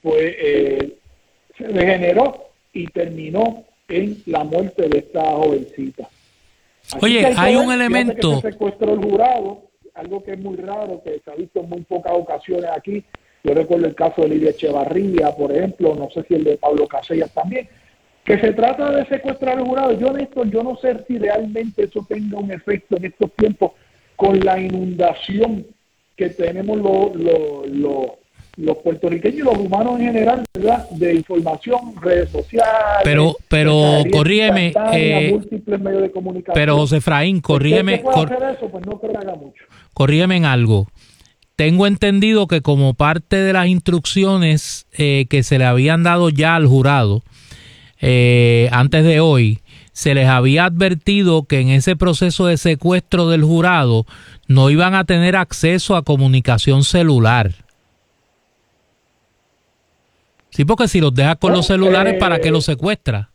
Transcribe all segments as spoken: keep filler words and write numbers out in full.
pues eh, se degeneró y terminó en la muerte de esta jovencita. Así Oye, hay, hay un elemento. Que se secuestró el jurado, algo que es muy raro, que se ha visto en muy pocas ocasiones aquí. Yo recuerdo el caso de Lidia Echevarría, por ejemplo, no sé si el de Pablo Casellas también, que se trata de secuestrar el jurado. Yo, Néstor, yo no sé si realmente eso tenga un efecto en estos tiempos con la inundación que tenemos los, los, los, los puertorriqueños y los humanos en general, ¿verdad? De información, redes sociales. Pero, pero, corrígeme. Eh, múltiples medios de comunicación. Pero, José Efraín, corrígeme. ¿Qué puede cor hacer eso? Pues no creo que haga mucho. Corrígeme en algo. Tengo entendido que como parte de las instrucciones eh, que se le habían dado ya al jurado eh, antes de hoy, se les había advertido que en ese proceso de secuestro del jurado no iban a tener acceso a comunicación celular. Sí, porque si los dejas con bueno, los celulares, eh, ¿para qué los secuestra?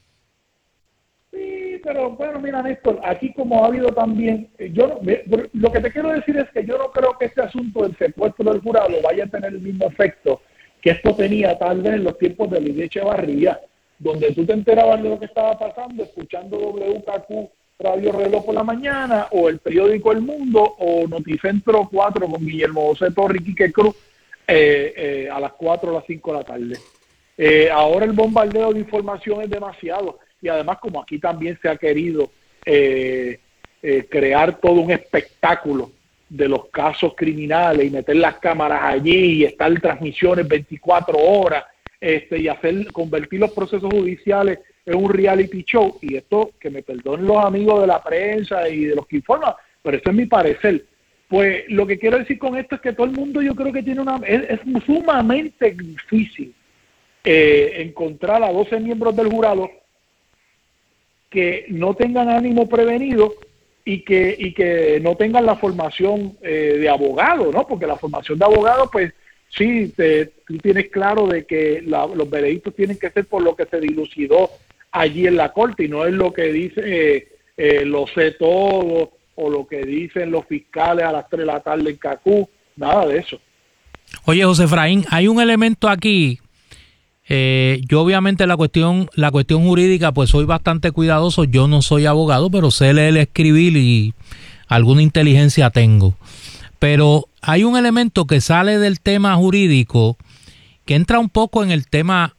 Sí, pero bueno, mira, Néstor, aquí como ha habido también, yo lo que te quiero decir es que yo no creo que este asunto del secuestro del jurado vaya a tener el mismo efecto que esto tenía tal vez en los tiempos de Lidia Echevarría, donde tú te enterabas de lo que estaba pasando escuchando W K Q Radio Reloj por la mañana, o el periódico El Mundo, o Noticentro cuatro con Guillermo José Torres y Quique Cruz eh, eh, a las cuatro o las cinco de la tarde. Eh, ahora el bombardeo de información es demasiado, y además como aquí también se ha querido eh, eh, crear todo un espectáculo de los casos criminales y meter las cámaras allí y estar transmisiones veinticuatro horas, Este, y hacer convertir los procesos judiciales en un reality show, y esto, que me perdonen los amigos de la prensa y de los que informan, pero eso es mi parecer. Pues lo que quiero decir con esto es que todo el mundo, yo creo que tiene una es, es sumamente difícil eh, encontrar a doce miembros del jurado que no tengan ánimo prevenido y que y que no tengan la formación eh, de abogado, ¿no? Porque la formación de abogado, pues sí, te, tú tienes claro de que la, los veredictos tienen que ser por lo que se dilucidó allí en la corte y no es lo que dice eh, eh, lo sé todo o lo que dicen los fiscales a las tres de la tarde en Cacú, nada de eso. Oye, José Efraín, hay un elemento aquí. Eh, yo obviamente la cuestión la cuestión jurídica pues soy bastante cuidadoso, yo no soy abogado, pero sé leer, escribir y alguna inteligencia tengo. Pero hay un elemento que sale del tema jurídico que entra un poco en el tema.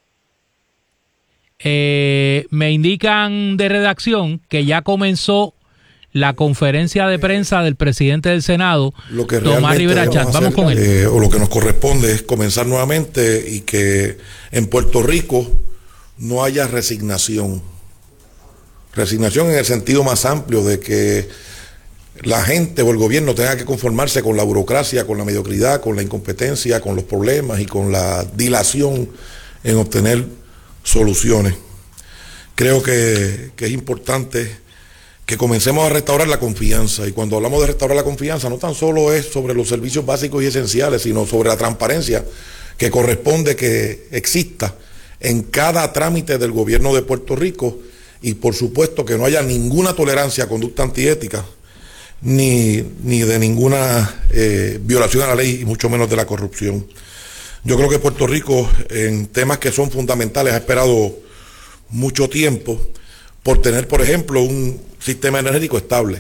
Eh, me indican de redacción que ya comenzó la conferencia de prensa del presidente del Senado, lo que Tomás Rivera Chat. Vamos hacer, con él. Eh, o lo que nos corresponde es comenzar nuevamente y que en Puerto Rico no haya resignación. Resignación en el sentido más amplio de que la gente o el gobierno tenga que conformarse con la burocracia, con la mediocridad, con la incompetencia, con los problemas y con la dilación en obtener soluciones. Creo que, que es importante que comencemos a restaurar la confianza, y cuando hablamos de restaurar la confianza no tan solo es sobre los servicios básicos y esenciales, sino sobre la transparencia que corresponde que exista en cada trámite del gobierno de Puerto Rico, y por supuesto que no haya ninguna tolerancia a conducta antiética ni, ni de ninguna eh, violación a la ley y mucho menos de la corrupción. Yo creo que Puerto Rico en temas que son fundamentales ha esperado mucho tiempo por tener, por ejemplo, un sistema energético estable.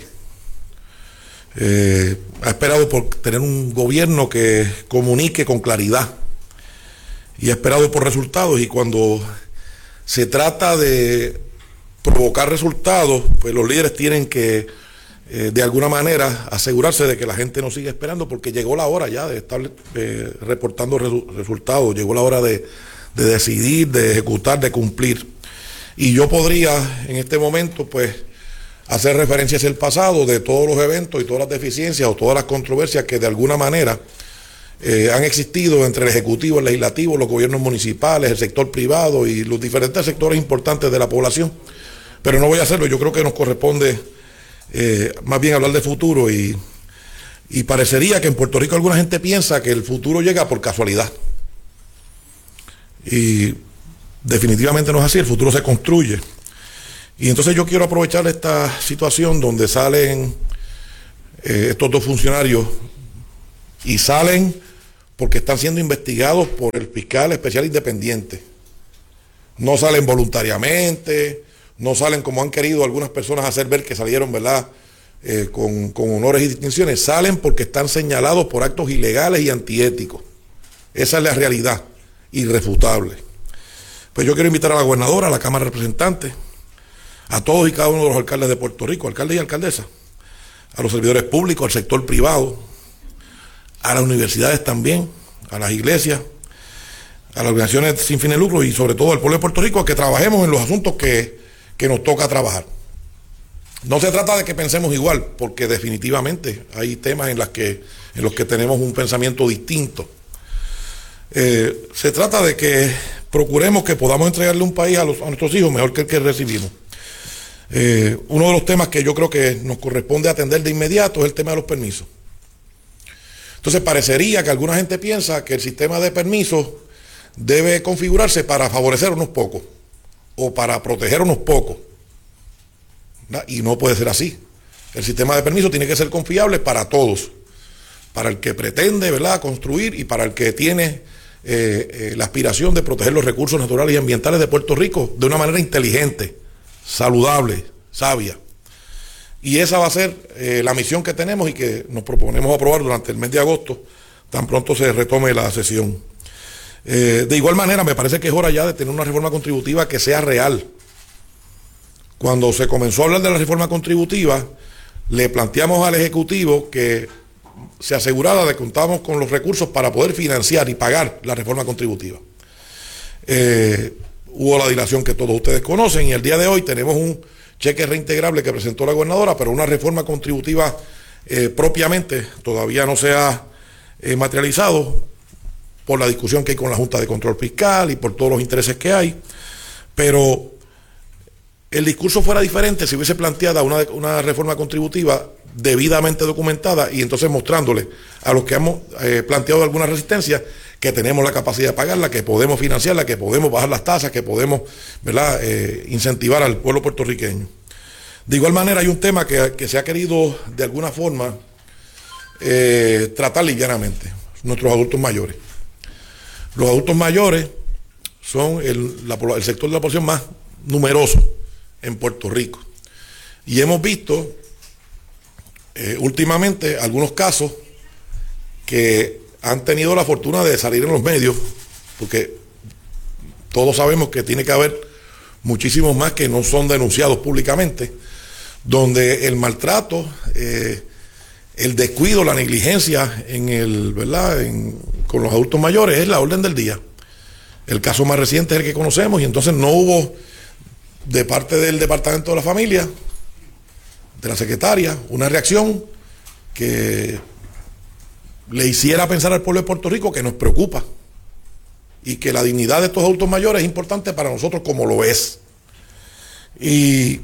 Eh, ha esperado por tener un gobierno que comunique con claridad y ha esperado por resultados, y cuando se trata de provocar resultados, pues los líderes tienen que eh, de alguna manera asegurarse de que la gente no siga esperando, porque llegó la hora ya de estar eh, reportando resu resultados, llegó la hora de, de decidir, de ejecutar, de cumplir. Y yo podría en este momento pues hacer referencia hacia el pasado de todos los eventos y todas las deficiencias o todas las controversias que de alguna manera eh, han existido entre el Ejecutivo, el Legislativo, los gobiernos municipales, el sector privado y los diferentes sectores importantes de la población. Pero no voy a hacerlo, yo creo que nos corresponde eh, más bien hablar de futuro, y, y parecería que en Puerto Rico alguna gente piensa que el futuro llega por casualidad. Y definitivamente no es así, el futuro se construye. Y entonces yo quiero aprovechar esta situación donde salen eh, estos dos funcionarios, y salen porque están siendo investigados por el fiscal especial independiente. No salen voluntariamente, no salen como han querido algunas personas hacer ver que salieron, ¿verdad?, eh, con, con honores y distinciones. Salen porque están señalados por actos ilegales y antiéticos. Esa es la realidad, irrefutable. Pues yo quiero invitar a la gobernadora, a la Cámara de Representantes, a todos y cada uno de los alcaldes de Puerto Rico, alcaldes y alcaldesas, a los servidores públicos, al sector privado, a las universidades también, a las iglesias, a las organizaciones sin fines de lucro y sobre todo al pueblo de Puerto Rico, a que trabajemos en los asuntos que, que nos toca trabajar. No se trata de que pensemos igual, porque definitivamente hay temas en, las que, en los que tenemos un pensamiento distinto. Eh, se trata de que procuremos que podamos entregarle un país a, los, a nuestros hijos mejor que el que recibimos. Eh, uno de los temas que yo creo que nos corresponde atender de inmediato es el tema de los permisos. Entonces parecería que alguna gente piensa que el sistema de permisos debe configurarse para favorecer a unos pocos o para proteger a unos pocos, ¿verdad? Y no puede ser así. El sistema de permisos tiene que ser confiable para todos, para el que pretende, ¿verdad?, construir y para el que tiene eh, eh, la aspiración de proteger los recursos naturales y ambientales de Puerto Rico de una manera inteligente, saludable, sabia. Y esa va a ser eh, la misión que tenemos y que nos proponemos aprobar durante el mes de agosto, tan pronto se retome la sesión. Eh, de igual manera, me parece que es hora ya de tener una reforma contributiva que sea real. Cuando se comenzó a hablar de la reforma contributiva, le planteamos al Ejecutivo que se asegurara de que contábamos con los recursos para poder financiar y pagar la reforma contributiva. Eh, hubo la dilación que todos ustedes conocen y el día de hoy tenemos un cheque reintegrable que presentó la gobernadora, pero una reforma contributiva eh, propiamente todavía no se ha eh, materializado por la discusión que hay con la Junta de Control Fiscal y por todos los intereses que hay, pero el discurso fuera diferente si hubiese planteada una, una reforma contributiva debidamente documentada y entonces mostrándole a los que hemos eh, planteado alguna resistencia que tenemos la capacidad de pagarla, que podemos financiarla, que podemos bajar las tasas, que podemos, ¿verdad?, eh, incentivar al pueblo puertorriqueño. De igual manera hay un tema que, que se ha querido de alguna forma eh, tratar livianamente, nuestros adultos mayores. Los adultos mayores son el, la, el sector de la población más numeroso en Puerto Rico. Y hemos visto eh, últimamente algunos casos que han tenido la fortuna de salir en los medios, porque todos sabemos que tiene que haber muchísimos más que no son denunciados públicamente, donde el maltrato, eh, el descuido, la negligencia en el, ¿verdad?, en, con los adultos mayores es la orden del día. El caso más reciente es el que conocemos y entonces no hubo de parte del Departamento de la Familia, de la secretaria, una reacción que le hiciera pensar al pueblo de Puerto Rico que nos preocupa y que la dignidad de estos adultos mayores es importante para nosotros como lo es. Y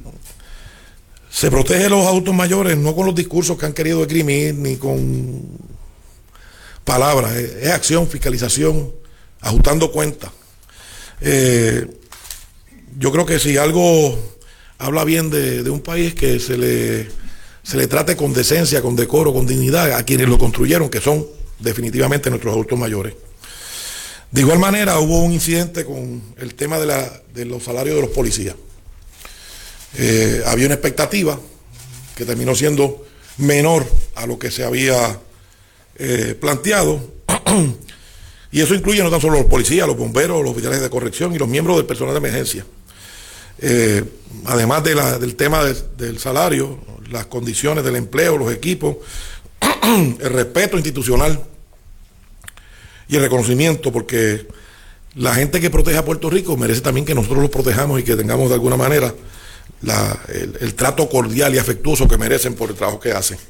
se protege a los adultos mayores no con los discursos que han querido esgrimir ni con palabras, es, es acción, fiscalización, ajustando cuentas. Eh, yo creo que si algo habla bien de, de un país, que se le, se le trate con decencia, con decoro, con dignidad a quienes lo construyeron, que son definitivamente nuestros adultos mayores. De igual manera hubo un incidente con el tema de, la, de los salarios de los policías. Eh, había una expectativa que terminó siendo menor a lo que se había eh, planteado y eso incluye no tan solo los policías, los bomberos, los oficiales de corrección y los miembros del personal de emergencia. Eh, además de la, del tema de, del salario, las condiciones del empleo, los equipos, el respeto institucional y el reconocimiento, porque la gente que protege a Puerto Rico merece también que nosotros los protejamos y que tengamos de alguna manera La, el, el trato cordial y afectuoso que merecen por el trabajo que hacen.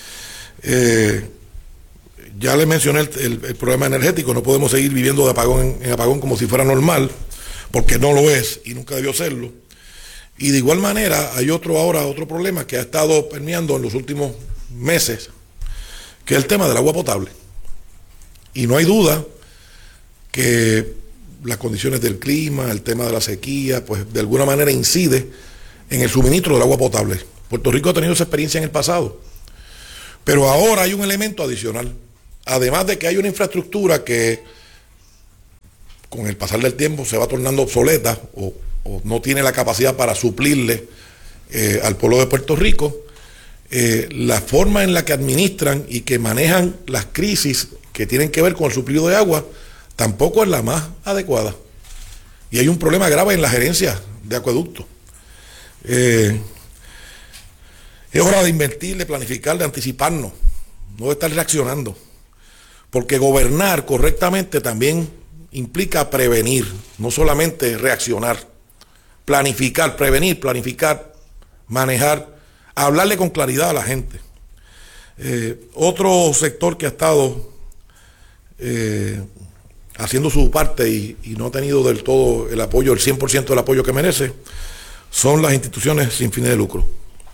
Eh, ya les mencioné el, el, el problema energético, no podemos seguir viviendo de apagón en, en apagón como si fuera normal, porque no lo es y nunca debió serlo. Y de igual manera hay otro ahora, otro problema que ha estado permeando en los últimos meses, que es el tema del agua potable. Y no hay duda que las condiciones del clima, el tema de la sequía, pues de alguna manera incide en el suministro del agua potable. Puerto Rico ha tenido esa experiencia en el pasado, pero ahora hay un elemento adicional, además de que hay una infraestructura que con el pasar del tiempo se va tornando obsoleta o, o no tiene la capacidad para suplirle eh, al pueblo de Puerto Rico, eh, la forma en la que administran y que manejan las crisis que tienen que ver con el suplido de agua tampoco es la más adecuada. Y hay un problema grave en la gerencia de acueductos. Eh, es hora de invertir, de planificar, de anticiparnos, no de estar reaccionando. Porque gobernar correctamente también implica prevenir, no solamente reaccionar. Planificar, prevenir, planificar, manejar, hablarle con claridad a la gente. Eh, otro sector que ha estado eh, haciendo su parte y, y no ha tenido del todo el apoyo, el cien por ciento del apoyo que merece, son las instituciones sin fines de lucro.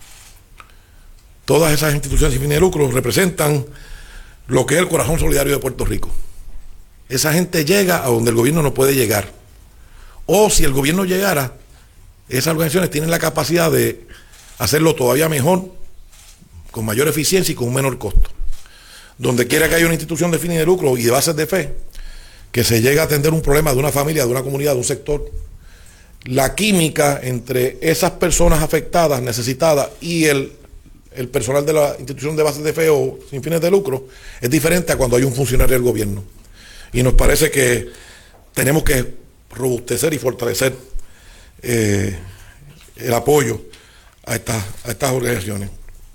Todas esas instituciones sin fines de lucro representan lo que es el corazón solidario de Puerto Rico. Esa gente llega a donde el gobierno no puede llegar. O si el gobierno llegara, esas organizaciones tienen la capacidad de hacerlo todavía mejor, con mayor eficiencia y con un menor costo. Donde quiera que haya una institución de fines de lucro y de bases de fe, que se llegue a atender un problema de una familia, de una comunidad, de un sector, la química entre esas personas afectadas, necesitadas, y el, el personal de la institución de bases de fe o sin fines de lucro, es diferente a cuando hay un funcionario del gobierno. Y nos parece que tenemos que robustecer y fortalecer eh, el apoyo a estas, a estas organizaciones.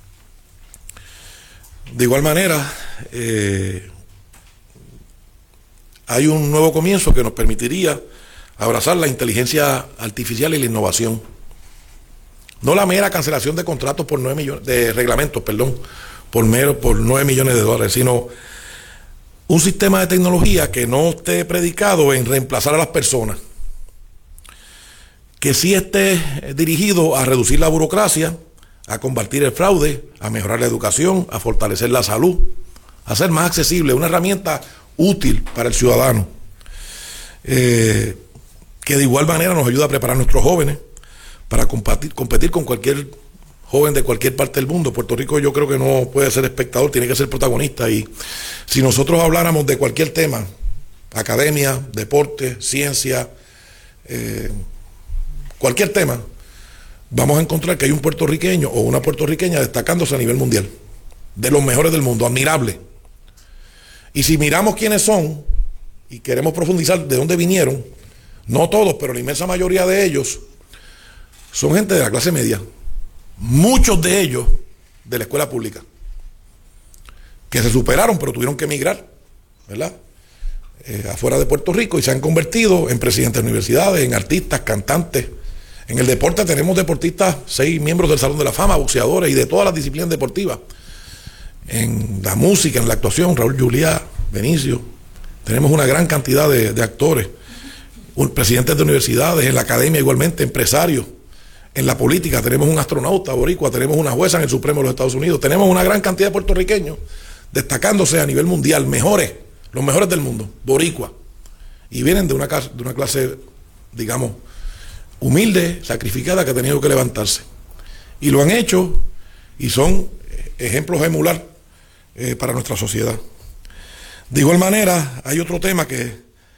De igual manera, eh, hay un nuevo comienzo que nos permitiría abrazar la inteligencia artificial y la innovación. No la mera cancelación de contratos por nueve millones, de reglamentos, perdón, por mero, por nueve millones de dólares, sino un sistema de tecnología que no esté predicado en reemplazar a las personas, que sí esté dirigido a reducir la burocracia, a combatir el fraude, a mejorar la educación, a fortalecer la salud, a hacer más accesible, una herramienta útil para el ciudadano, eh, que de igual manera nos ayuda a preparar a nuestros jóvenes para competir, competir con cualquier joven de cualquier parte del mundo. Puerto Rico yo creo que no puede ser espectador, tiene que ser protagonista, y si nosotros habláramos de cualquier tema, academia, deporte, ciencia, eh, cualquier tema, vamos a encontrar que hay un puertorriqueño o una puertorriqueña destacándose a nivel mundial, de los mejores del mundo, admirable. Y si miramos quiénes son y queremos profundizar de dónde vinieron, no todos, pero la inmensa mayoría de ellos son gente de la clase media, muchos de ellos de la escuela pública, que se superaron pero tuvieron que emigrar, ¿verdad? Eh, afuera de Puerto Rico, y se han convertido en presidentes de universidades, en artistas, cantantes. En el deporte tenemos deportistas, seis miembros del Salón de la Fama, boxeadores y de todas las disciplinas deportivas. En la música, en la actuación, Raúl Juliá, Benicio, tenemos una gran cantidad de, de actores, un, presidentes de universidades, en la academia igualmente, empresarios. En la política tenemos un astronauta boricua, tenemos una jueza en el Supremo de los Estados Unidos, tenemos una gran cantidad de puertorriqueños destacándose a nivel mundial, mejores, los mejores del mundo, boricua, y vienen de una, de una clase, digamos, humilde, sacrificada, que ha tenido que levantarse, y lo han hecho y son ejemplos a emular eh, para nuestra sociedad. De igual manera, hay otro tema que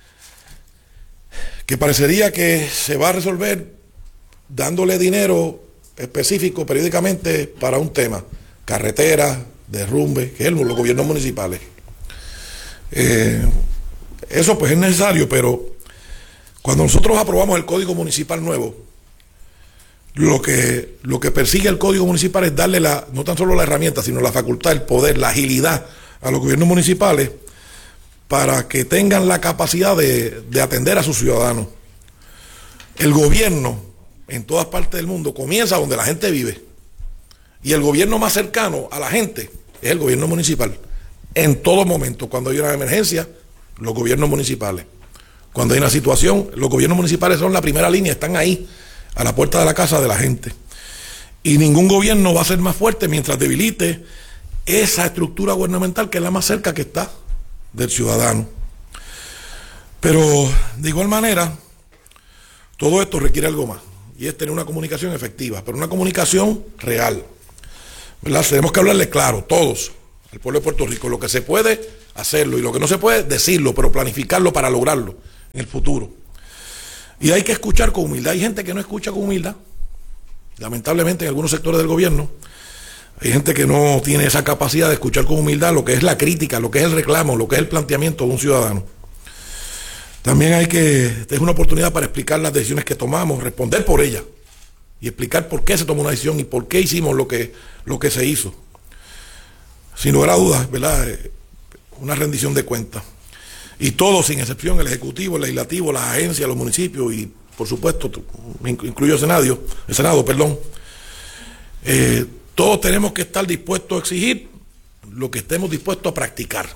que parecería que se va a resolver dándole dinero específico periódicamente para un tema, carreteras, derrumbe, que es los gobiernos municipales. Eh, eso pues es necesario, pero cuando nosotros aprobamos el Código Municipal nuevo, lo que, lo que persigue el Código Municipal es darle la, no tan solo la herramienta, sino la facultad, el poder, la agilidad a los gobiernos municipales para que tengan la capacidad de, de atender a sus ciudadanos. El gobierno en todas partes del mundo comienza donde la gente vive, y el gobierno más cercano a la gente es el gobierno municipal. En todo momento, cuando hay una emergencia, los gobiernos municipales. Cuando hay una situación, los gobiernos municipales son la primera línea, están ahí, a la puerta de la casa de la gente. Y ningún gobierno va a ser más fuerte mientras debilite esa estructura gubernamental que es la más cerca que está del ciudadano. Pero de igual manera, todo esto requiere algo más, y es tener una comunicación efectiva, pero una comunicación real, ¿verdad? Tenemos que hablarle claro, todos, al pueblo de Puerto Rico, lo que se puede hacerlo, y lo que no se puede, decirlo, pero planificarlo para lograrlo en el futuro. Y hay que escuchar con humildad. Hay gente que no escucha con humildad, lamentablemente en algunos sectores del gobierno. Hay gente que no tiene esa capacidad de escuchar con humildad lo que es la crítica, lo que es el reclamo, lo que es el planteamiento de un ciudadano. También hay que, es una oportunidad para explicar las decisiones que tomamos, responder por ellas y explicar por qué se tomó una decisión y por qué hicimos lo que, lo que se hizo. Sin lugar a dudas, ¿verdad? Una rendición de cuentas. Y todos, sin excepción, el Ejecutivo, el Legislativo, las agencias, los municipios y, por supuesto, incluyo el Senado, el Senado, perdón, eh, todos tenemos que estar dispuestos a exigir lo que estemos dispuestos a practicar.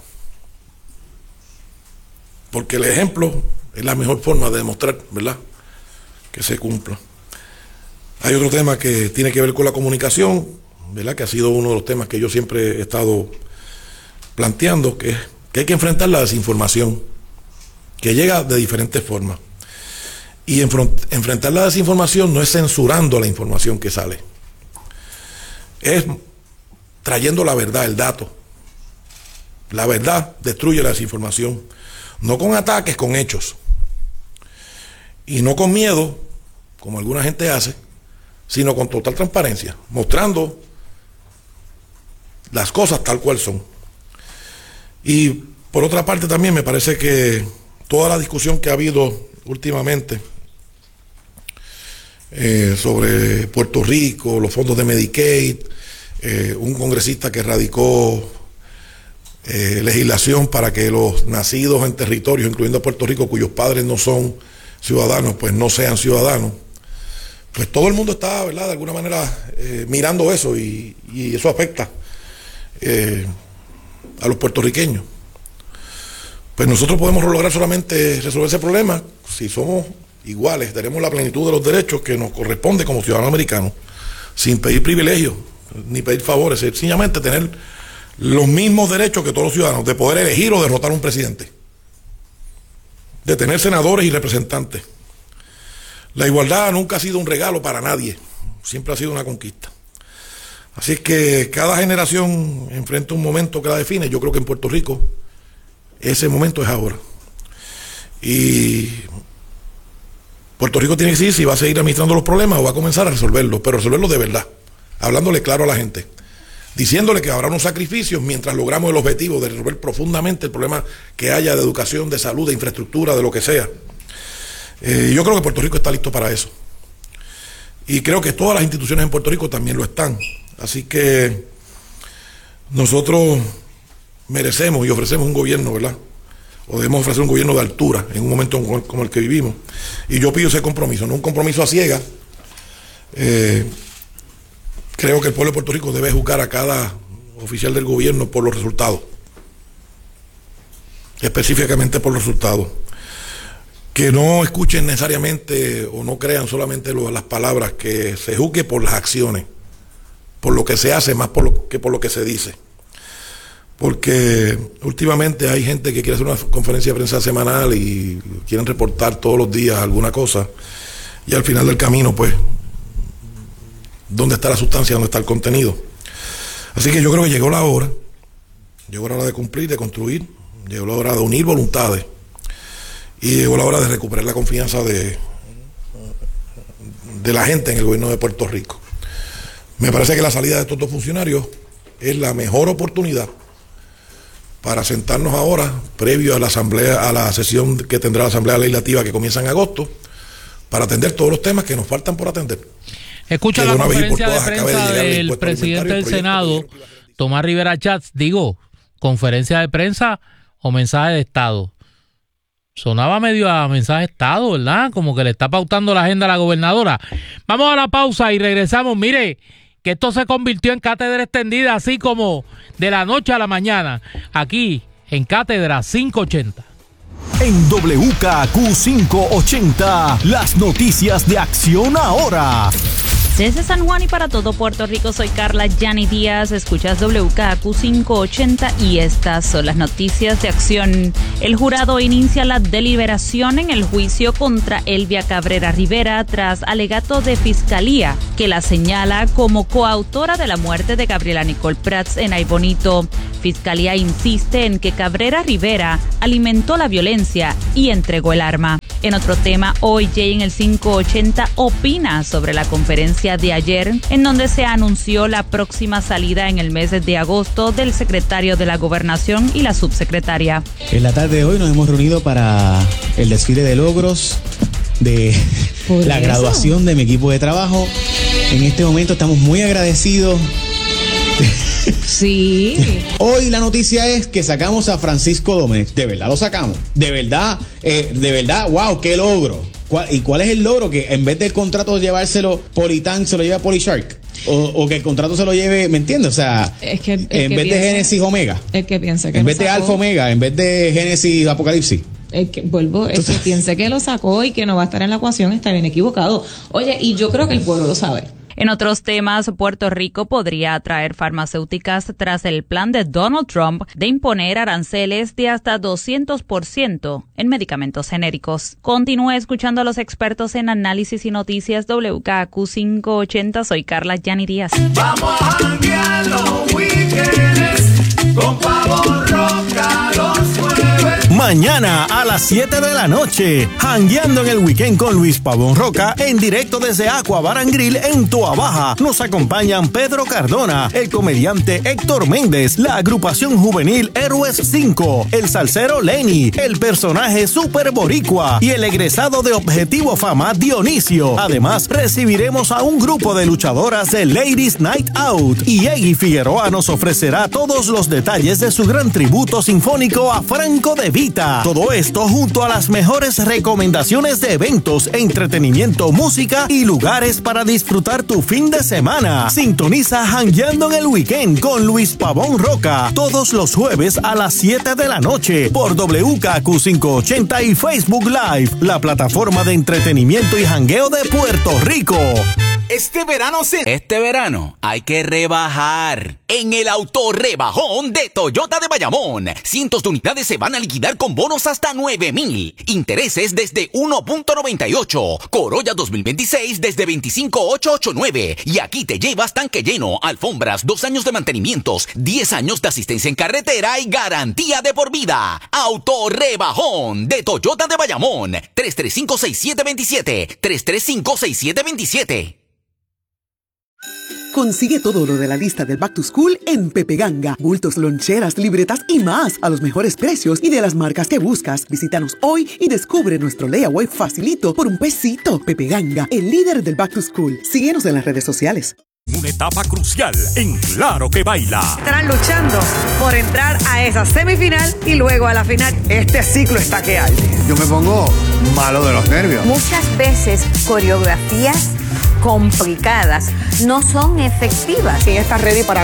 Porque el ejemplo es la mejor forma de demostrar, ¿verdad?, que se cumpla. Hay otro tema que tiene que ver con la comunicación, ¿verdad?, que ha sido uno de los temas que yo siempre he estado planteando, que es que hay que enfrentar la desinformación, que llega de diferentes formas. Y enfrentar la desinformación no es censurando la información que sale, es trayendo la verdad, el dato. La verdad destruye la desinformación, no con ataques, con hechos. Y no con miedo, como alguna gente hace, sino con total transparencia, mostrando las cosas tal cual son. Y por otra parte también me parece que toda la discusión que ha habido últimamente eh, sobre Puerto Rico, los fondos de Medicaid, eh, un congresista que radicó eh, legislación para que los nacidos en territorios, incluyendo Puerto Rico, cuyos padres no son ciudadanos, pues no sean ciudadanos, pues todo el mundo está, ¿verdad?, de alguna manera eh, mirando eso, y, y eso afecta eh, a los puertorriqueños. Pues nosotros podemos lograr solamente resolver ese problema si somos iguales, tenemos la plenitud de los derechos que nos corresponde como ciudadanos americanos, sin pedir privilegios ni pedir favores, sencillamente tener los mismos derechos que todos los ciudadanos, de poder elegir o derrotar a un presidente, de tener senadores y representantes. La igualdad nunca ha sido un regalo para nadie, siempre ha sido una conquista. Así es que cada generación enfrenta un momento que la define. Yo creo que en Puerto Rico ese momento es ahora. Y Puerto Rico tiene que decidir si va a seguir administrando los problemas o va a comenzar a resolverlos, pero resolverlos de verdad, hablándole claro a la gente, diciéndole que habrá unos sacrificios mientras logramos el objetivo de resolver profundamente el problema que haya de educación, de salud, de infraestructura, de lo que sea. Eh, yo creo que Puerto Rico está listo para eso. Y creo que todas las instituciones en Puerto Rico también lo están. Así que nosotros merecemos y ofrecemos un gobierno, ¿verdad? O debemos ofrecer un gobierno de altura en un momento como el que vivimos. Y yo pido ese compromiso, no un compromiso a ciegas. Eh, creo que el pueblo de Puerto Rico debe juzgar a cada oficial del gobierno por los resultados. Específicamente por los resultados. Que no escuchen necesariamente o no crean solamente lo, las palabras, que se juzgue por las acciones, por lo que se hace más por lo, que por lo que se dice. Porque últimamente hay gente que quiere hacer una conferencia de prensa semanal y quieren reportar todos los días alguna cosa, y al final del camino, pues, ¿dónde está la sustancia? ¿Dónde está el contenido? Así que yo creo que llegó la hora, llegó la hora de cumplir, de construir, llegó la hora de unir voluntades, y llegó la hora de recuperar la confianza de, de la gente en el gobierno de Puerto Rico. Me parece que la salida de estos dos funcionarios es la mejor oportunidad para sentarnos ahora, previo a la asamblea, a la sesión que tendrá la Asamblea Legislativa que comienza en agosto, para atender todos los temas que nos faltan por atender. Escucha la conferencia de prensa del presidente del Senado, Tomás Rivera Chats, digo, conferencia de prensa o mensaje de Estado. Sonaba medio a mensaje de Estado, ¿verdad? Como que le está pautando la agenda a la gobernadora. Vamos a la pausa y regresamos. Mire, que esto se convirtió en cátedra extendida, así como de la noche a la mañana, aquí en Cátedra quinientos ochenta. En W K Q quinientos ochenta, las noticias de Acción Ahora. Desde San Juan y para todo Puerto Rico, soy Carla Yani Díaz, escuchas W K Q quinientos ochenta y estas son las noticias de Acción. El jurado inicia la deliberación en el juicio contra Elvia Cabrera Rivera tras alegato de fiscalía que la señala como coautora de la muerte de Gabriela Nicole Prats en Aybonito. Fiscalía insiste en que Cabrera Rivera alimentó la violencia y entregó el arma. En otro tema, hoy Jay en el quinientos ochenta opina sobre la conferencia de ayer, en donde se anunció la próxima salida en el mes de agosto del secretario de la Gobernación y la subsecretaria. En la tarde de hoy nos hemos reunido para el desfile de logros de ¿Por la eso? graduación de mi equipo de trabajo. En este momento estamos muy agradecidos. Sí. Hoy la noticia es que sacamos a Francisco Domínguez. De verdad lo sacamos. De verdad, eh, de verdad, wow, qué logro. ¿Cuál, ¿Y cuál es el logro? Que en vez del contrato de llevárselo Politán, se lo lleva Polyshark. O, o que el contrato se lo lleve, ¿me entiendes? O sea, Es que, el en que vez piensa, de Génesis Omega. El que piensa que En lo vez de sacó, Alfa Omega, en vez de Génesis Apocalipsis. El que, vuelvo, el que piense que lo sacó y que no va a estar en la ecuación está bien equivocado. Oye, y yo creo que el pueblo lo sabe. En otros temas, Puerto Rico podría atraer farmacéuticas tras el plan de Donald Trump de imponer aranceles de hasta doscientos por ciento en medicamentos genéricos. Continúe escuchando a los expertos en análisis y noticias W K Q quinientos ochenta. Soy Carla Yani Díaz. Vamos a janguear los weekends con Pavón Roca los jueves. Mañana a las siete de la noche, jangueando en el weekend con Luis Pavón Roca, en directo desde Aqua Bar and Grill en Toa Baja. Nos acompañan Pedro Cardona, el comediante Héctor Méndez, la agrupación juvenil Héroes cinco, el salsero Lenny, el personaje Super Boricua y el egresado de Objetivo Fama Dionisio. Además, recibiremos a un grupo de luchadoras de Ladies Night Out y Eggy Figueroa nos ofrecerá todos los detalles de su gran tributo sinfónico a Franco De Vita. Todo esto junto a las mejores recomendaciones de eventos, entretenimiento, música y lugares para disfrutar tu fin de semana. Sintoniza Jangueando en el Weekend con Luis Pavón Roca todos los jueves a las siete de la noche por W K Q quinientos ochenta y Facebook Live, la plataforma de entretenimiento y jangueo de Puerto Rico. Este verano se... Este verano hay que rebajar. En el autorrebajón de Toyota de Bayamón. Cientos de unidades se van a liquidar con bonos hasta nueve mil. Intereses desde uno punto noventa y ocho. Corolla dos mil veintiséis desde veinticinco mil ochocientos ochenta y nueve. Y aquí te llevas tanque lleno, alfombras, dos años de mantenimientos, diez años de asistencia en carretera y garantía de por vida. Autorrebajón de Toyota de Bayamón. tres tres cinco, seis siete dos siete. tres tres cinco, seis siete dos siete. Consigue todo lo de la lista del Back to School en Pepe Ganga. Bultos, loncheras, libretas y más a los mejores precios y de las marcas que buscas. Visítanos hoy y descubre nuestro layaway facilito por un pesito. Pepe Ganga, el líder del Back to School. Síguenos en las redes sociales. Una etapa crucial en Claro que Baila. Estarán luchando por entrar a esa semifinal y luego a la final. Este ciclo está que arde. Yo me pongo malo de los nervios. Muchas veces coreografías complicadas no son efectivas. ¿Quién está ready para